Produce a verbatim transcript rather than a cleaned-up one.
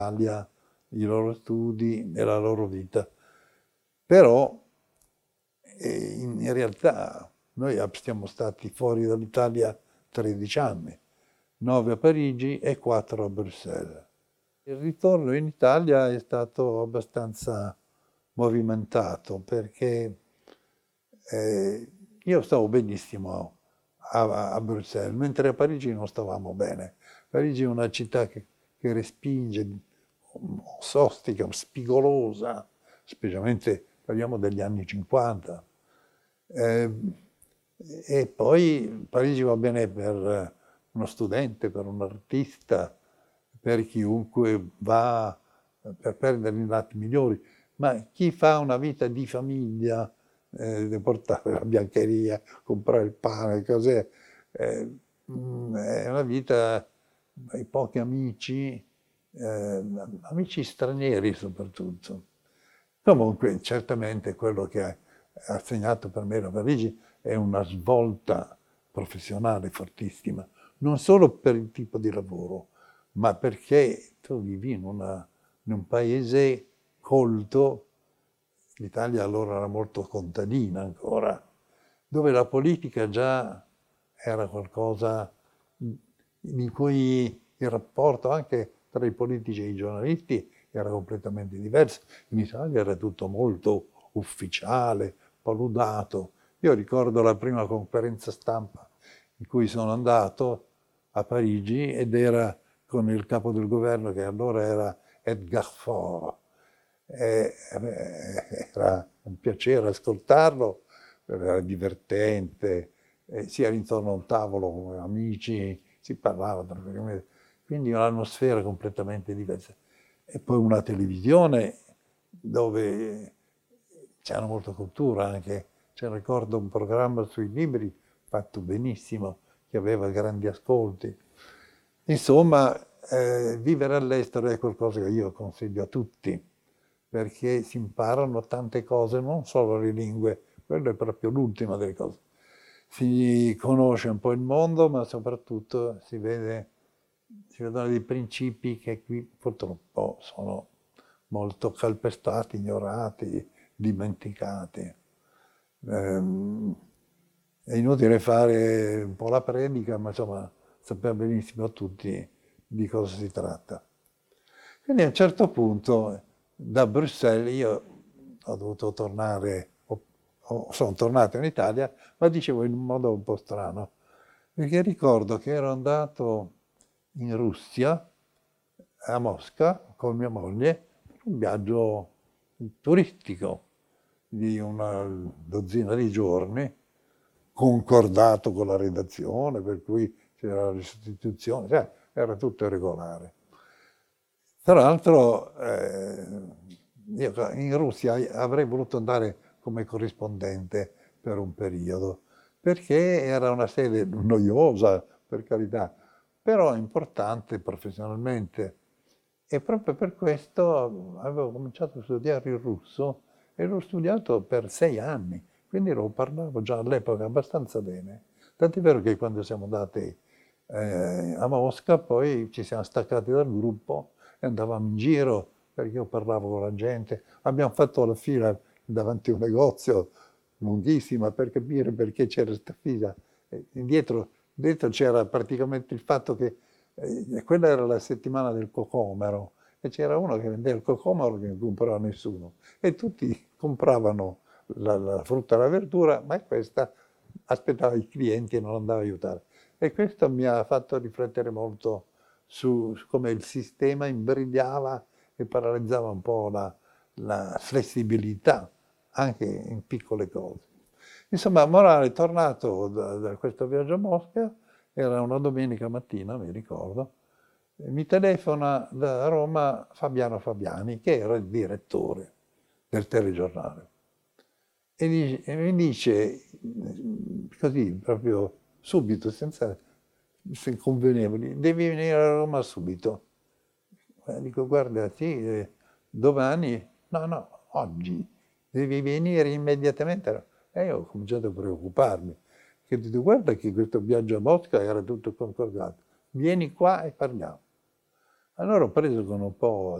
Italia, i loro studi e la loro vita. Però eh, in realtà noi siamo stati fuori dall'Italia tredici anni, nove a Parigi e quattro a Bruxelles. Il ritorno in Italia è stato abbastanza movimentato perché eh, io stavo benissimo a, a Bruxelles, mentre a Parigi non stavamo bene. Parigi è una città che, che respinge, ostica, spigolosa, specialmente parliamo degli anni cinquanta. Eh, e poi Parigi va bene per uno studente, per un artista, per chiunque va per prendere i lati migliori, ma chi fa una vita di famiglia, eh, deve portare la biancheria, comprare il pane, cos'è, eh, è una vita ai pochi amici, eh, amici stranieri soprattutto. Comunque, certamente quello che ha, ha segnato per me la Parigi è una svolta professionale fortissima, non solo per il tipo di lavoro, ma perché tu vivi in, una, in un paese colto, l'Italia allora era molto contadina ancora, dove la politica già era qualcosa di cui il rapporto anche tra i politici e i giornalisti era completamente diverso. In Italia era tutto molto ufficiale, paludato. Io ricordo la prima conferenza stampa in cui sono andato a Parigi ed era con il capo del governo che allora era Edgar Faure. E, eh, era un piacere ascoltarlo, era divertente, eh, si era intorno a un tavolo con amici, si parlava praticamente, quindi un'atmosfera completamente diversa. E poi una televisione dove c'era molta cultura anche, cioè, ricordo un programma sui libri fatto benissimo, che aveva grandi ascolti. Insomma, eh, vivere all'estero è qualcosa che io consiglio a tutti, perché si imparano tante cose, non solo le lingue, quello è proprio l'ultima delle cose. Si conosce un po' il mondo, ma soprattutto si vede, si vedono dei principi che qui purtroppo sono molto calpestati, ignorati, dimenticati. Ehm, è inutile fare un po' la predica, ma insomma sappiamo benissimo tutti di cosa si tratta. Quindi a un certo punto da Bruxelles io ho dovuto tornare, ho, ho, sono tornato in Italia, ma dicevo in un modo un po' strano, perché ricordo che ero andato in Russia, a Mosca, con mia moglie, per un viaggio turistico di una dozzina di giorni, concordato con la redazione, per cui c'era la restituzione, cioè era tutto regolare. Tra l'altro, eh, io in Russia avrei voluto andare come corrispondente per un periodo, perché era una sede noiosa, per carità, però importante professionalmente. E proprio per questo avevo cominciato a studiare il russo e l'ho studiato per sei anni, quindi lo parlavo già all'epoca abbastanza bene. Tant'è vero che quando siamo andati eh, a Mosca poi ci siamo staccati dal gruppo e andavamo in giro perché io parlavo con la gente. Abbiamo fatto la fila davanti a un negozio lunghissima per capire perché c'era questa fila. E dietro, dietro c'era praticamente il fatto che eh, quella era la settimana del cocomero e c'era uno che vendeva il cocomero che non comprava nessuno e tutti compravano la, la frutta e la verdura, ma questa aspettava i clienti e non andava a aiutare. E questo mi ha fatto riflettere molto su, su come il sistema imbrigliava e paralizzava un po' la, la flessibilità anche in piccole cose. Insomma, Morale, tornato da, da questo viaggio a Mosca, era una domenica mattina, mi ricordo, e mi telefona da Roma Fabiano Fabiani, che era il direttore del telegiornale. E, dice, e mi dice, così, proprio subito, senza, senza convenevoli, devi venire a Roma subito. Eh, dico, guarda, sì, eh, domani, no, no, oggi, devi venire immediatamente. E io ho cominciato a preoccuparmi. Che dico, guarda che questo viaggio a Mosca era tutto concordato. Vieni qua e parliamo. Allora ho preso con un po'